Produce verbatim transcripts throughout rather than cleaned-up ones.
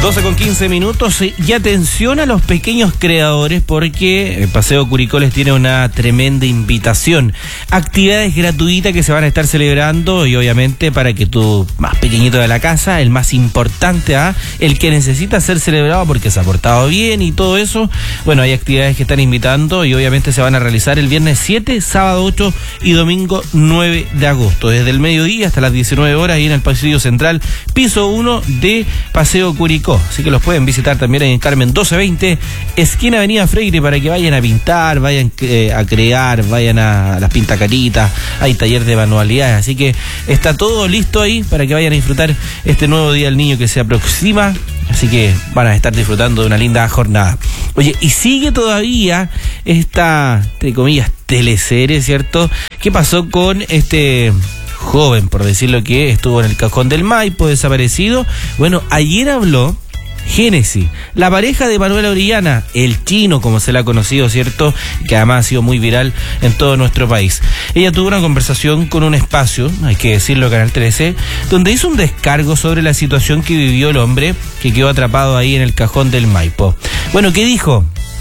doce con quince minutos y atención a los pequeños creadores porque el Paseo Curicó les tiene una tremenda invitación. Actividades gratuitas que se van a estar celebrando y obviamente para que tu más pequeñito de la casa, el más importante, ¿ah? el que necesita ser celebrado porque se ha portado bien y todo eso, bueno, hay actividades que están invitando y obviamente se van a realizar el viernes siete, sábado ocho y domingo nueve de agosto, desde el mediodía hasta las diecinueve horas ahí en el pasillo central, piso uno de Paseo Curicó. Así que los pueden visitar también en Carmen doce veinte, esquina Avenida Freire, para que vayan a pintar, vayan eh, a crear, vayan a las pintacaritas, hay taller de manualidades, así que está todo listo ahí para que vayan a disfrutar este nuevo Día del Niño que se aproxima, así que van a estar disfrutando de una linda jornada. Oye, y sigue todavía esta, entre comillas, teleserie, ¿cierto? ¿Qué pasó con este joven, por decirlo, que estuvo en el cajón del Maipo, desaparecido? Bueno, ayer habló Génesis, la pareja de Manuela Orellana, el chino, como se la ha conocido, ¿cierto? Que además ha sido muy viral en todo nuestro país. Ella tuvo una conversación con un espacio, hay que decirlo, Canal trece, donde hizo un descargo sobre la situación que vivió el hombre que quedó atrapado ahí en el cajón del Maipo. Bueno, ¿qué dijo?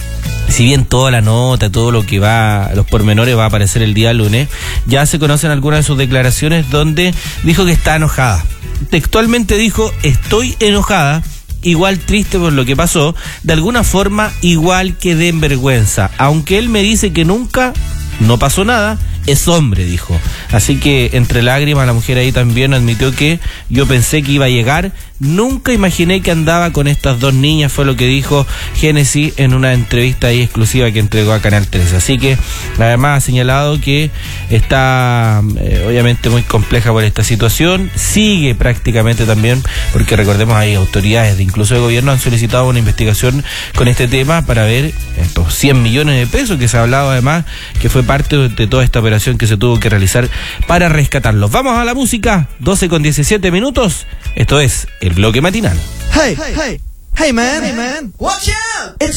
Si bien toda la nota, todo lo que va, los pormenores va a aparecer el día lunes, ya se conocen algunas de sus declaraciones donde dijo que está enojada. Textualmente dijo: estoy enojada, igual triste por lo que pasó, de alguna forma igual que de vergüenza, aunque él me dice que nunca, no pasó nada, es hombre, dijo. Así que entre lágrimas la mujer ahí también admitió que yo pensé que iba a llegar, nunca imaginé que andaba con estas dos niñas, fue lo que dijo Génesis en una entrevista ahí exclusiva que entregó a Canal trece. Así que además ha señalado que está eh, obviamente muy compleja por esta situación, sigue prácticamente también, porque recordemos hay autoridades de incluso de gobierno han solicitado una investigación con este tema para ver estos cien millones de pesos que se ha hablado además que fue parte de toda esta operación que se tuvo que realizar para rescatarlos. Vamos a la música, doce con diecisiete minutos. Esto es el bloque matinal. Hey, hey, hey man, hey man, watch out! It's